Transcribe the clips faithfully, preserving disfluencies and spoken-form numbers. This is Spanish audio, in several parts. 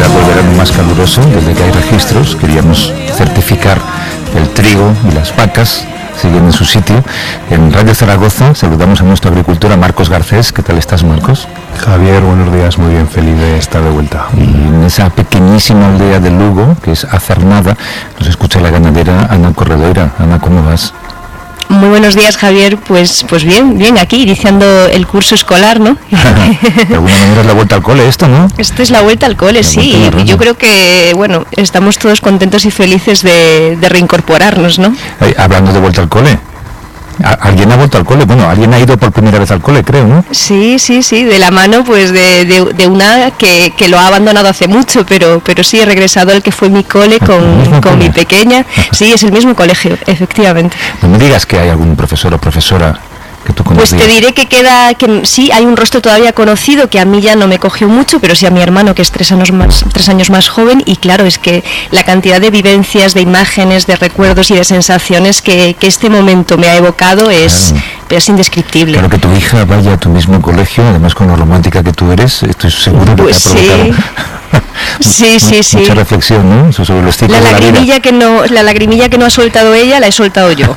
esperado el verano más caluroso desde que hay registros. Queríamos certificar el trigo y las vacas siguen en su sitio. En Radio Zaragoza saludamos a nuestro agricultor, a Marcos Garcés. ¿Qué tal estás, Marcos? Javier, buenos días, muy bien, feliz de estar de vuelta. Y en esa pequeñísima aldea de Lugo, que es Azarnada, nos escucha la ganadera Ana Corredoira. Ana, ¿cómo vas? Muy buenos días, Javier. Pues pues bien, bien, aquí iniciando el curso escolar, ¿no? De alguna manera es la vuelta al cole esto, ¿no? Esto es la vuelta al cole, la sí. Y yo creo que, bueno, estamos todos contentos y felices de, de reincorporarnos, ¿no? Ay, hablando de vuelta al cole, ¿alguien ha vuelto al cole? Bueno, alguien ha ido por primera vez al cole, creo, ¿no? Sí, sí, sí, de la mano pues de, de, de una que, que lo ha abandonado hace mucho, pero pero sí he regresado al que fue mi cole con, con mi pequeña. Sí, es el mismo colegio, efectivamente. No me digas que hay algún profesor o profesora que tú conocías. Pues te diré que queda, que sí, hay un rostro todavía conocido que a mí ya no me cogió mucho, pero sí a mi hermano, que es tres años más, tres años más joven, y claro, es que la cantidad de vivencias, de imágenes, de recuerdos y de sensaciones que, que este momento me ha evocado es, claro, es indescriptible. Claro, que tu hija vaya a tu mismo colegio, además con lo romántica que tú eres, estoy seguro que pues te ha provocado. Sí. Sí, sí, sí. Mucha reflexión, ¿no? Sobre los ciclos la de la lagrimilla vida. que no, la lagrimilla que no ha soltado ella, la he soltado yo.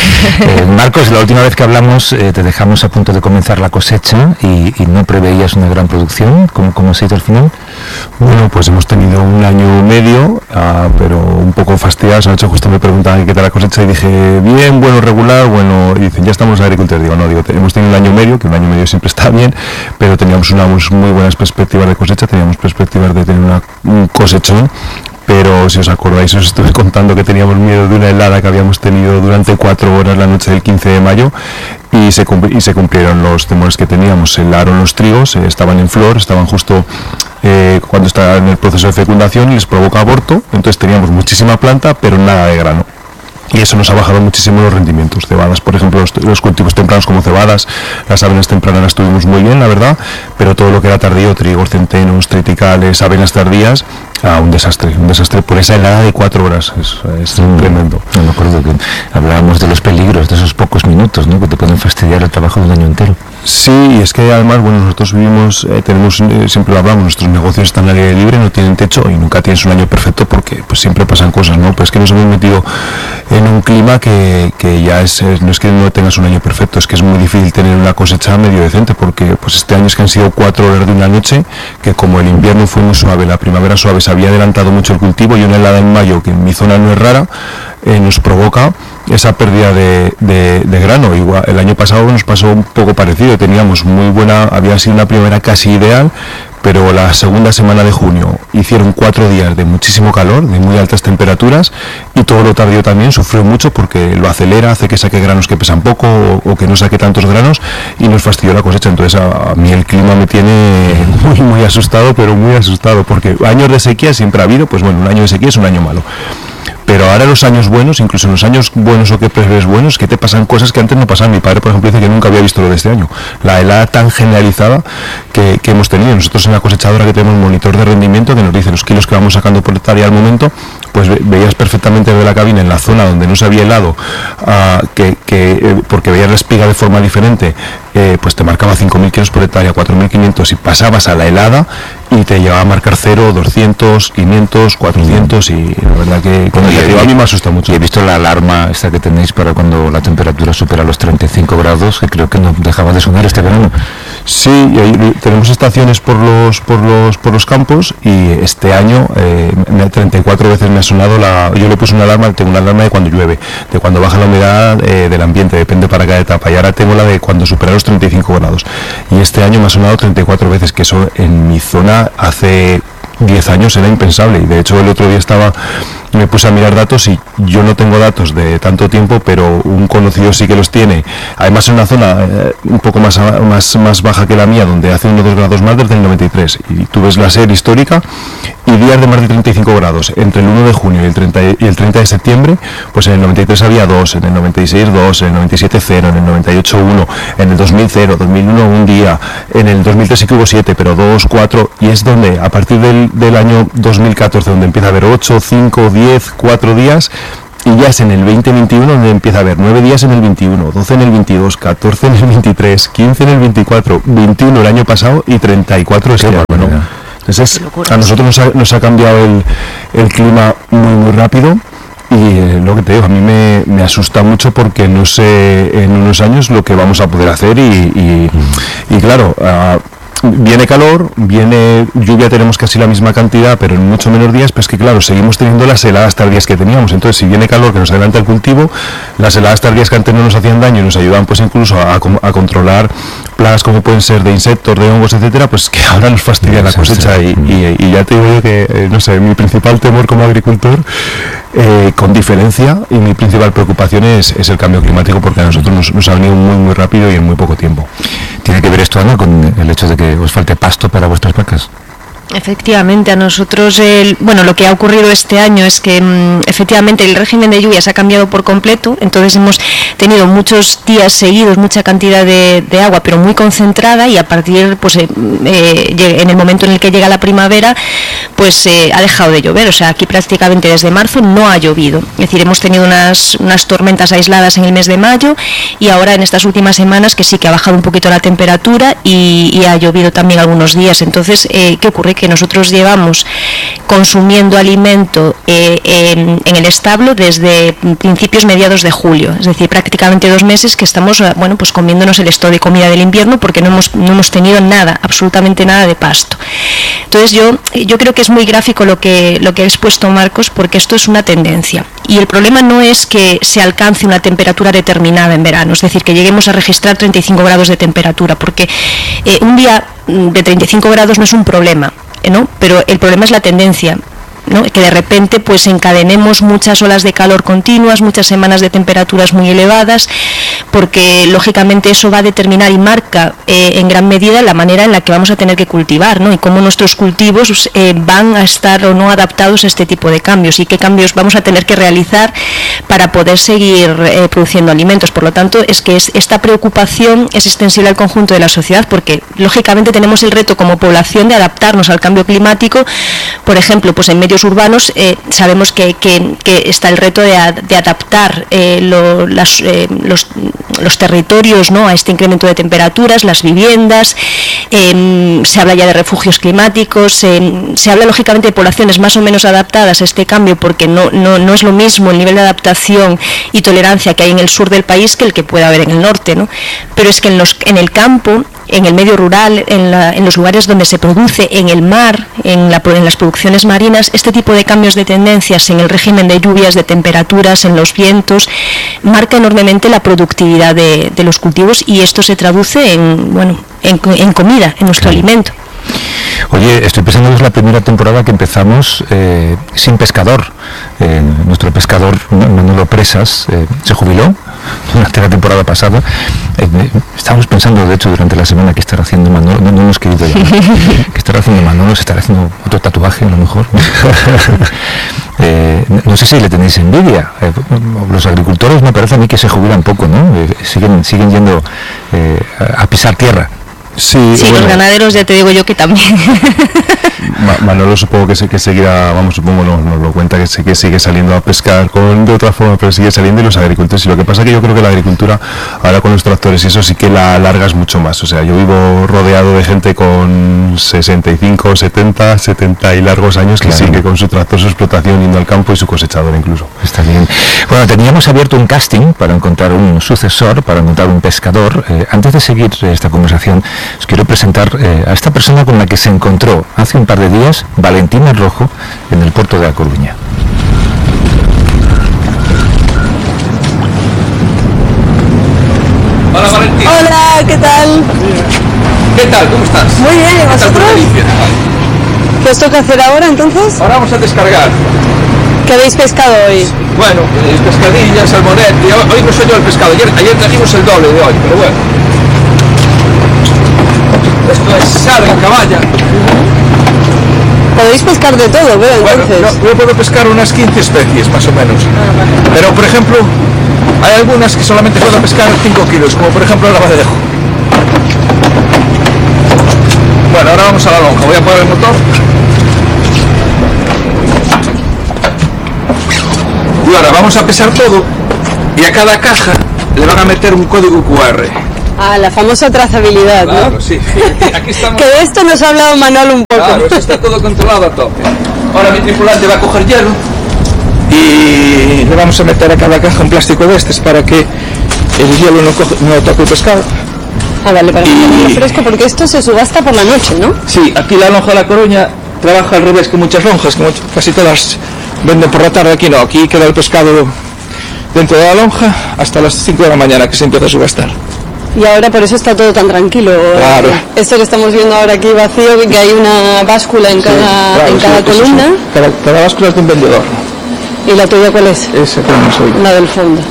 eh, Marcos, la última vez que hablamos eh, te dejamos a punto de comenzar la cosecha y, y no preveías una gran producción. ¿Cómo, cómo se ha ido al final? Bueno, pues hemos tenido un año y medio, uh, pero un poco fastidiados. Anoche justo me preguntaban qué tal la cosecha y dije, bien, bueno, regular, bueno, y dicen, ya estamos agricultores. Digo, no, digo, hemos tenido un año y medio, que un año y medio siempre está bien, pero teníamos unas muy buenas perspectivas de cosecha, teníamos perspectivas de tener una, un cosechón. Pero si os acordáis, os estuve contando que teníamos miedo de una helada que habíamos tenido durante cuatro horas la noche del quince de mayo y se, y se cumplieron los temores que teníamos. Se helaron los trigos, eh, estaban en flor, estaban justo eh, cuando estaban en el proceso de fecundación y les provoca aborto, entonces teníamos muchísima planta pero nada de grano. Y eso nos ha bajado muchísimo los rendimientos. Cebadas, por ejemplo, los, los cultivos tempranos como cebadas, las avenas tempranas las tuvimos muy bien, la verdad, pero todo lo que era tardío, trigo, centenos, triticales, avenas tardías, ah, un desastre, un desastre por esa helada de cuatro horas, es, es sí, tremendo. No me acuerdo que hablábamos de los peligros, de esos pocos minutos, ¿no?, que te pueden fastidiar el trabajo de un año entero. Sí, y es que además, bueno, nosotros vivimos, eh, tenemos, eh, siempre lo hablamos, nuestros negocios están al aire libre, no tienen techo y nunca tienes un año perfecto porque pues siempre pasan cosas, ¿no? Pues es que nos hemos metido en un clima que, que ya es, es, no es que no tengas un año perfecto, es que es muy difícil tener una cosecha medio decente porque pues este año es que han sido cuatro horas de una noche, que como el invierno fue muy suave, la primavera suave, se había adelantado mucho el cultivo y una helada en mayo, que en mi zona no es rara, eh, nos provoca esa pérdida de, de, de grano. Igual, el año pasado nos pasó un poco parecido, teníamos muy buena, había sido una primavera casi ideal, pero la segunda semana de junio hicieron cuatro días de muchísimo calor, de muy altas temperaturas, y todo lo tardío también sufrió mucho porque lo acelera, hace que saque granos que pesan poco o, o que no saque tantos granos y nos fastidió la cosecha. Entonces a, a mí el clima me tiene muy, muy asustado, pero muy asustado, porque años de sequía siempre ha habido, pues bueno, un año de sequía es un año malo. Pero ahora los años buenos, incluso en los años buenos o que prefieres buenos, que te pasan cosas que antes no pasaban. Mi padre, por ejemplo, dice que nunca había visto lo de este año. La helada tan generalizada que, que hemos tenido. Nosotros en la cosechadora que tenemos un monitor de rendimiento que nos dice los kilos que vamos sacando por hectárea al momento, pues ve, veías perfectamente desde la cabina en la zona donde no se había helado, uh, que, que, eh, porque veías la espiga de forma diferente, eh, pues te marcaba cinco mil kilos por hectárea, cuatro mil quinientos, y pasabas a la helada y te llevaba a marcar cero, doscientos, quinientos, cuatrocientos, y la verdad que bueno, y, a mí me asusta mucho. Y he visto la alarma esta que tenéis para cuando la temperatura supera los treinta y cinco grados, que creo que no dejaba de sonar este verano. Sí, y ahí tenemos estaciones por los por los por los campos y este año eh, treinta y cuatro veces me ha sonado la, yo le puse una alarma, tengo una alarma de cuando llueve, de cuando baja la humedad eh, del ambiente, depende para cada etapa, y ahora tengo la de cuando supera los treinta y cinco grados, y este año me ha sonado treinta y cuatro veces, que eso en mi zona hace diez años era impensable. Y de hecho el otro día estaba, me puse a mirar datos y yo no tengo datos de tanto tiempo, pero un conocido sí que los tiene, además en una zona eh, un poco más, más, más baja que la mía, donde hace uno o dos grados más desde el noventa y tres, y tú ves la serie histórica y días de más de treinta y cinco grados entre el uno de junio y el treinta y el treinta de septiembre, pues en el noventa y tres había dos, en el noventa y seis dos, en el noventa y siete cero, en el noventa y ocho uno, en el dos mil cero, dos mil uno un día, en el dos mil tres sí que hubo siete, pero dos, cuatro, y es donde a partir del, del año dos mil catorce donde empieza a haber ocho, cinco, diez, cuatro días, y ya es en el veinte veintiuno donde empieza a haber nueve días en el veintiuno, doce en el veintidós, catorce en el veintitrés, quince en el veinticuatro, veintiuno el año pasado y treinta y cuatro este año, ¿no? Entonces, a nosotros nos ha, nos ha cambiado el, el clima muy, muy rápido. Y eh, lo que te digo, a mí me, me asusta mucho porque no sé en unos años lo que vamos a poder hacer y, y, y claro, uh, viene calor, viene lluvia, tenemos casi la misma cantidad, pero en mucho menos días, pues que claro, seguimos teniendo las heladas tardías que teníamos. Entonces, si viene calor que nos adelanta el cultivo, las heladas tardías que antes no nos hacían daño y nos ayudaban pues incluso a, a controlar plagas como pueden ser de insectos, de hongos, etcétera, pues que ahora nos fastidia la cosecha. Y, y, y ya te digo yo que, eh, no sé, mi principal temor como agricultor, eh, con diferencia, y mi principal preocupación es, es el cambio climático, porque a nosotros nos, nos ha venido muy, muy rápido y en muy poco tiempo. ¿Tiene que ver esto, Ana, con el hecho de que os falte pasto para vuestras vacas? Efectivamente, a nosotros, el, bueno, lo que ha ocurrido este año es que mmm, efectivamente el régimen de lluvias ha cambiado por completo, entonces hemos tenido muchos días seguidos, mucha cantidad de, de agua, pero muy concentrada, y a partir, pues eh, eh, en el momento en el que llega la primavera, pues eh, ha dejado de llover. O sea, aquí prácticamente desde marzo no ha llovido. Es decir, hemos tenido unas, unas tormentas aisladas en el mes de mayo, y ahora en estas últimas semanas que sí que ha bajado un poquito la temperatura y, y ha llovido también algunos días. Entonces, eh, ¿qué ocurre? Que nosotros llevamos consumiendo alimento eh, en, en el establo desde principios, mediados de julio, es decir, prácticamente dos meses que estamos, bueno, pues comiéndonos el stock de comida del invierno, porque no hemos, no hemos tenido nada, absolutamente nada de pasto. Entonces yo, yo creo que es muy gráfico lo que, lo que ha expuesto Marcos, porque esto es una tendencia, y el problema no es que se alcance una temperatura determinada en verano, es decir, que lleguemos a registrar treinta y cinco grados de temperatura, porque eh, un día de treinta y cinco grados no es un problema, ¿no? Pero el problema es la tendencia, ¿no? Que de repente pues encadenemos muchas olas de calor continuas, muchas semanas de temperaturas muy elevadas, porque lógicamente eso va a determinar y marca eh, en gran medida la manera en la que vamos a tener que cultivar, ¿no? Y cómo nuestros cultivos eh, van a estar o no adaptados a este tipo de cambios, y qué cambios vamos a tener que realizar para poder seguir eh, produciendo alimentos. Por lo tanto, es que es, esta preocupación es extensible al conjunto de la sociedad, porque lógicamente tenemos el reto como población de adaptarnos al cambio climático. Por ejemplo, pues en medios urbanos eh, sabemos que, que, que está el reto de, a, de adaptar eh, lo, las, eh, los, los territorios, ¿no?, a este incremento de temperaturas, las viviendas, eh, se habla ya de refugios climáticos, eh, se habla lógicamente de poblaciones más o menos adaptadas a este cambio, porque no, no, no es lo mismo el nivel de adaptación y tolerancia que hay en el sur del país que el que puede haber en el norte, ¿no? Pero es que en, los, en el campo, en el medio rural, en, la, en los lugares donde se produce, en el mar, en, la, en las producciones marinas, este tipo de cambios de tendencias en el régimen de lluvias, de temperaturas, en los vientos, marca enormemente la productividad de, de los cultivos, y esto se traduce en, bueno, en, en comida, en nuestro alimento. Oye, estoy pensando que es la primera temporada que empezamos eh, sin pescador. Eh, nuestro pescador, Manolo Presas, eh, se jubiló durante la temporada pasada. Eh, estábamos pensando, de hecho, durante la semana, que estará haciendo Manolo. No, no hemos querido llamar. ¿Qué estará haciendo Manolo? ¿Se estará haciendo otro tatuaje, a lo mejor? eh, no sé si le tenéis envidia. Eh, los agricultores me parece a mí que se jubilan poco, ¿no? Eh, siguen, siguen yendo eh, a, a pisar tierra. Sí, sí, bueno, los ganaderos, ya te digo yo que también. Manolo supongo que, se, que seguirá, vamos, supongo nos, nos lo cuenta, que, se, que sigue saliendo a pescar con, de otra forma, pero sigue saliendo, y los agricultores. Y lo que pasa es que yo creo que la agricultura, ahora con los tractores y eso, sí que la alargas mucho más. O sea, yo vivo rodeado de gente con sesenta y cinco, setenta, setenta y largos años, que claro, sigue con su tractor, su explotación, yendo al campo, y su cosechador incluso. Está bien. Bueno, teníamos abierto un casting para encontrar un sucesor, para encontrar un pescador. Eh, antes de seguir esta conversación, os quiero presentar eh, a esta persona con la que se encontró hace un par de días Valentina Rojo en el puerto de A Coruña. Hola, Valentina. Hola, ¿qué tal? ¿Qué tal? ¿Cómo estás? Muy bien, ¿y vosotros? ¿Qué os toca hacer ahora entonces? Ahora vamos a descargar. ¿Qué habéis pescado hoy? Bueno, eh, pescadilla, salmonet. Hoy, hoy no soy yo el pescado. Ayer, ayer trajimos el doble de hoy, pero bueno. Esto es salga, caballa. Podéis pescar de todo, ¿veo? Bueno, entonces. yo, yo puedo pescar unas quince especies, más o menos. Ah, vale. Pero, por ejemplo, hay algunas que solamente puedo pescar cinco kilos, como por ejemplo el abadejo. Bueno, ahora vamos a la lonja. Voy a apagar el motor. Y ahora vamos a pesar todo, y a cada caja le van a meter un código cu erre. Ah, la famosa trazabilidad, Claro, ¿no? sí. Aquí estamos. Que de esto nos ha hablado Manolo un poco. Claro, eso está todo controlado a tope. Ahora mi tripulante va a coger hielo y le vamos a meter a cada caja un plástico de estos para que el hielo no, coge, no toque el pescado. Ah, vale, para que Y- esté fresco, porque esto se subasta por la noche, ¿no? Sí, aquí la lonja de la Coruña trabaja al revés que muchas lonjas, que much- casi todas venden por la tarde. Aquí no, aquí queda el pescado dentro de la lonja hasta las cinco de la mañana que se empieza a subastar. Y ahora por eso está todo tan tranquilo. Claro. Esto que estamos viendo ahora aquí vacío, que hay una báscula en cada, Claro, en sí, cada eso columna. sí. Cada, cada báscula es de un vendedor. ¿Y la tuya cuál es? Ese tenemos hoy. La del fondo.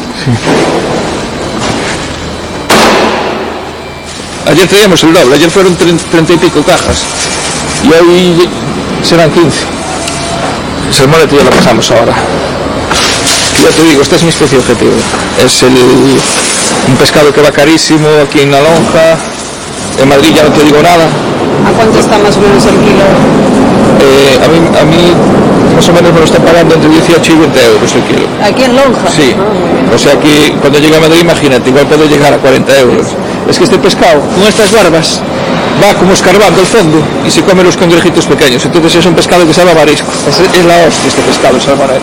Ayer traíamos el doble, ayer fueron treinta y pico cajas y hoy serán quince. El moleto ya lo pasamos ahora. Ya te digo, esta es mi especie objetivo. Es el, un pescado que va carísimo aquí en la lonja. En Madrid ya no te digo nada. ¿A cuánto está más o menos el kilo? Eh, a, mí, a mí más o menos me lo están pagando entre dieciocho y veinte euros el kilo. ¿Aquí en lonja? Sí, Ah, muy bien. o sea que cuando llegue a Madrid, imagínate, igual puedo llegar a cuarenta euros. Es que este pescado, con estas barbas, va como escarbando el fondo y se come los cangrejitos pequeños. Entonces es un pescado que sabe a marisco. Es, es la hostia este pescado, el salmonel.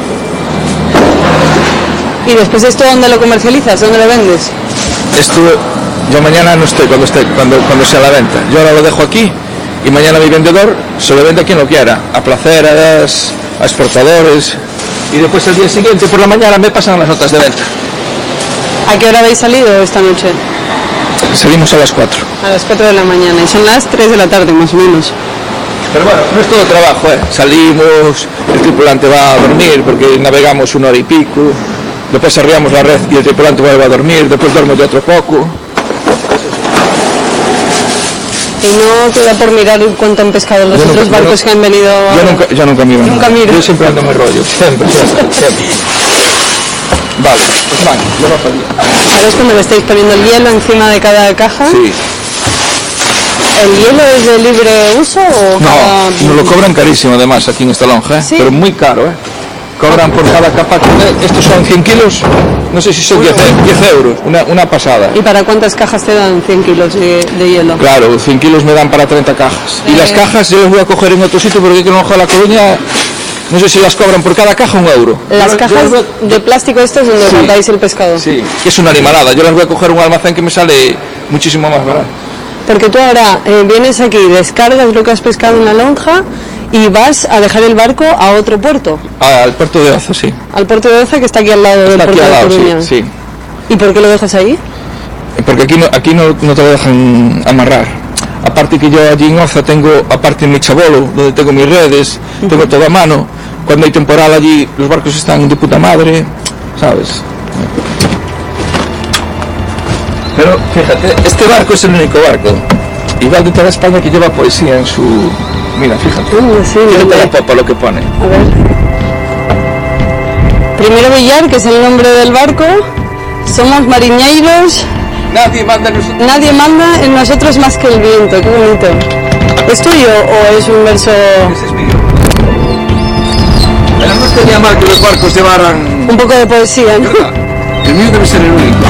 ¿Y después esto dónde lo comercializas? ¿Dónde lo vendes? Esto, yo mañana no estoy cuando, esté, cuando, cuando sea la venta. Yo ahora lo dejo aquí y mañana mi vendedor se lo vende a quien lo quiera. A placeras, a exportadores. Y después el día siguiente por la mañana me pasan las notas de venta. ¿A qué hora habéis salido esta noche? Salimos a las cuatro. A las cuatro de la mañana. Y son las tres de la tarde más o menos. Pero bueno, no es todo trabajo, ¿eh? Salimos, el tripulante va a dormir porque navegamos una hora y pico, después arriamos la red y el tripulante vuelve a dormir, después duermo yo otro poco. Y no te da por mirar cuánto han pescado los Yo otros nunca- barcos yo- que han venido. Yo nunca, yo nunca miro. Nunca nada. miro. Yo siempre ando en mi rollo, siempre, siempre, siempre. Vale, pues van, yo bajo el día. Ahora es cuando le estáis poniendo el hielo encima de cada caja. Sí. ¿El hielo es de libre uso o cada... No, nos lo cobran carísimo además aquí en esta lonja, ¿eh? Sí. Pero muy caro, ¿eh? Cobran por cada capa, que- estos son cien kilos, no sé si son diez, diez euros, una, una pasada. ¿Y para cuántas cajas te dan cien kilos de, de hielo? Claro, cien kilos me dan para treinta cajas. Y Eh. las cajas yo las voy a coger en otro sitio porque aquí en la Lonja de la Coruña, no sé si las cobran por cada caja un euro. Las Yo- yo cajas las voy a- de plástico estas donde Sí. guardáis el pescado. Sí, que es una animalada. Yo las voy a coger en un almacén que me sale muchísimo más barato. Porque tú ahora eh, vienes aquí, descargas lo que has pescado en la lonja y vas a dejar el barco a otro puerto, Ah, al puerto de Oza, sí. al puerto de Oza que está aquí al lado del Está aquí puerto al de lado, Coruña. sí, sí. ¿Y por qué lo dejas ahí? Porque aquí no, aquí no, no te lo dejan amarrar. Aparte que yo allí en Oza tengo, aparte en mi chabolo, donde tengo mis redes, tengo todo a mano. Cuando hay temporal allí, los barcos están de puta madre, ¿sabes? Pero fíjate, este barco es el único barco, igual de toda España, que lleva poesía en su... Mira, fíjate. Mm, sí, Fíjate hombre. la popa lo que pone. A ver. Primero Villar, que es el nombre del barco. Somos mariñeiros. Nadie manda en nosotros. Nadie manda en nosotros más que el viento. Qué bonito. ¿Es tuyo o es un verso? Ese es mío. Pero no estaría mal que los barcos llevaran... Un poco de poesía, ¿no? ¿Verdad? El mío debe ser el único.